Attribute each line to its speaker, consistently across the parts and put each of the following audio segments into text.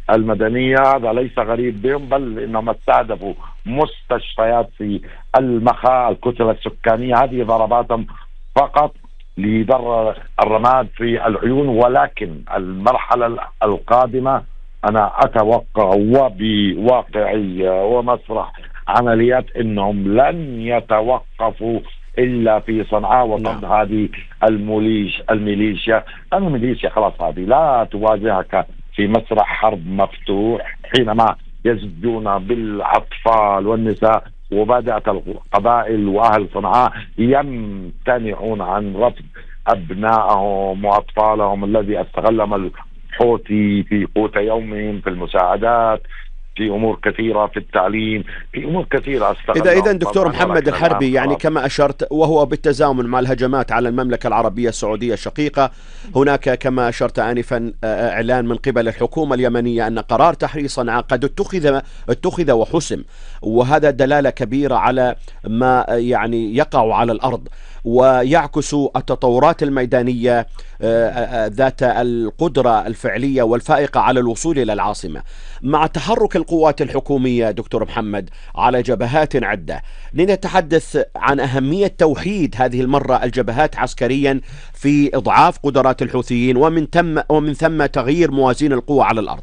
Speaker 1: المدنية. هذا ليس غريب بهم، بل إنهم استهدفوا مستشفيات في المخا، الكتلة السكانية. هذه ضرباتهم فقط لضر الرماد في العيون. ولكن المرحلة القادمة أنا أتوقع وبواقعية ومسرح عمليات أنهم لن يتوقفوا إلا في صنعاء وطرد هذه الميليشيا. الميليشيا خلاص هذه لا تواجهك في مسرح حرب مفتوح حينما يزجون بالأطفال والنساء. وبدأت القبائل وأهل صنعاء يمتنعون عن رفض أبنائهم وأطفالهم الذي استغلهم الحوثي في قوت يومهم، في المساعدات، في أمور كثيرة، في التعليم، في أمور كثيرة استغلهم.
Speaker 2: إذا دكتور محمد الحربي، يعني كما أشرت وهو بالتزامن مع الهجمات على المملكة العربية السعودية الشقيقة، هناك كما أشرت آنفا إعلان من قبل الحكومة اليمنية أن قرار تحرير صنعاء قد اتخذ وحسم، وهذا دلالة كبيرة على ما يعني يقع على الأرض ويعكس التطورات الميدانية ذات القدرة الفعلية والفائقة على الوصول إلى العاصمة. مع تحرك القوات الحكومية دكتور محمد على جبهات عدة، لنتحدث عن أهمية توحيد هذه المرة الجبهات عسكريا في إضعاف قدرات الحوثيين ومن ثم تغيير موازين القوى على الأرض.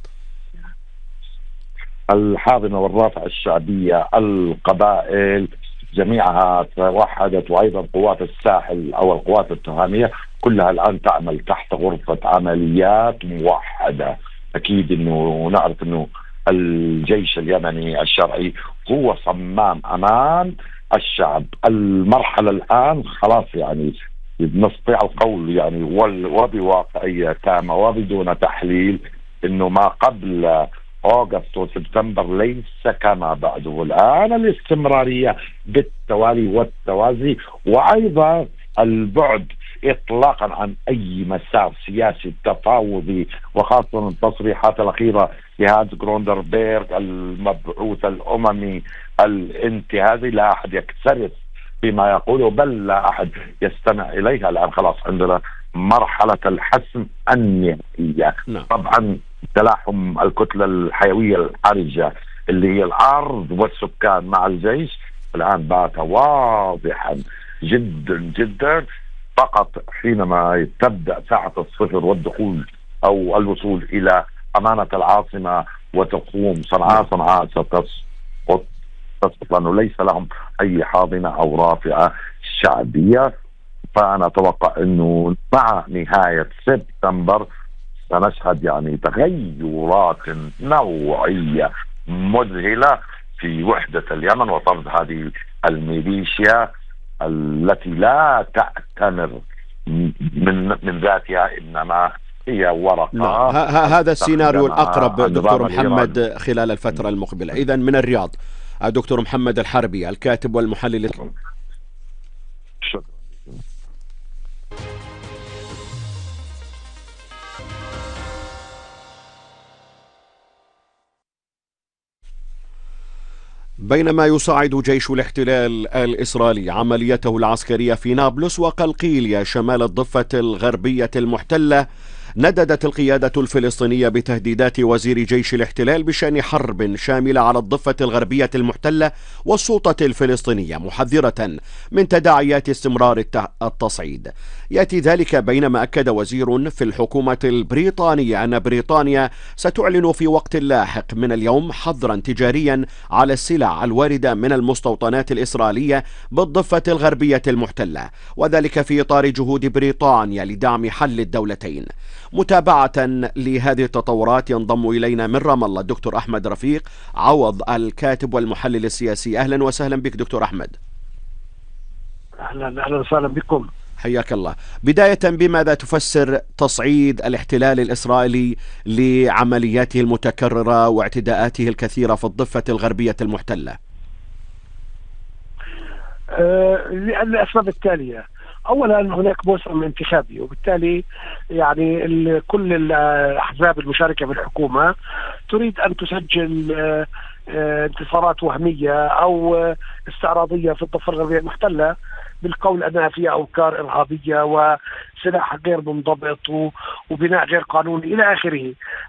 Speaker 1: الحاضنة والرافعة الشعبية، القبائل جميعها توحدت، وأيضا قوات الساحل أو القوات التهامية كلها الآن تعمل تحت غرفة عمليات موحدة. أكيد أنه نعرف أنه الجيش اليمني الشرعي هو صمام أمان الشعب. المرحلة الآن خلاص يعني نستطيع القول يعني وبواقعية تامة وبدون تحليل أنه ما قبل أغسطس وسبتمبر ليس كما بعده. الآن الاستمرارية بالتوالي والتوازي، وأيضا البعد إطلاقا عن أي مسار سياسي تفاوضي، وخاصة التصريحات الأخيرة لهانز جروندربيرغ المبعوث الأممي الانتهازي. لا أحد يكترث بما يقوله، بل لا أحد يستمع إليها. الآن خلاص عندنا مرحلة الحسم النهائية. طبعا تلاحم الكتلة الحيوية الحرجة اللي هي الأرض والسكان مع الجيش الآن بات واضحا جدا جدا. فقط حينما تبدأ ساعة الصفر والدخول أو الوصول إلى أمانة العاصمة وتقوم صنعاء ستسقط، لأنه ليس لهم أي حاضنة أو رافعة شعبية. فأنا أتوقع أنه مع نهاية سبتمبر سنشهد يعني تغيرات نوعية مذهلة في وحدة اليمن وطرد هذه الميليشيا التي لا تأتمر من ذاتها، إنما هي ورقة.
Speaker 2: هذا السيناريو الأقرب دكتور محمد خلال الفترة المقبلة. إذن من الرياض دكتور محمد الحربي، الكاتب والمحلل.
Speaker 1: شكرا.
Speaker 2: بينما يصعد جيش الاحتلال الإسرائيلي عمليته العسكرية في نابلس وقلقيلية شمال الضفة الغربية المحتلة، نددت القيادة الفلسطينية بتهديدات وزير جيش الاحتلال بشأن حرب شاملة على الضفة الغربية المحتلة والسلطة الفلسطينية، محذرة من تداعيات استمرار التصعيد. يأتي ذلك بينما أكد وزير في الحكومة البريطانية أن بريطانيا ستعلن في وقت لاحق من اليوم حظرا تجاريا على السلع الواردة من المستوطنات الإسرائيلية بالضفة الغربية المحتلة، وذلك في إطار جهود بريطانيا لدعم حل الدولتين. متابعة لهذه التطورات ينضم إلينا من رام الله الدكتور أحمد رفيق عوض، الكاتب والمحلل السياسي. أهلا وسهلا بك دكتور أحمد.
Speaker 3: أهلا وسهلا بكم،
Speaker 2: حياك الله. بداية، بماذا تفسر تصعيد الاحتلال الإسرائيلي لعملياته المتكررة واعتداءاته الكثيرة في الضفة الغربية المحتلة؟
Speaker 3: للأسباب التالية. اولا هناك موسم انتخابي، وبالتالي يعني كل الاحزاب المشاركه في الحكومه تريد ان تسجل انتصارات وهميه او استعراضيه في الضفه الغربيه المحتله بالقول انها فيها اوكار ارهابيه وسلاح غير منضبط وبناء غير قانوني الى اخره.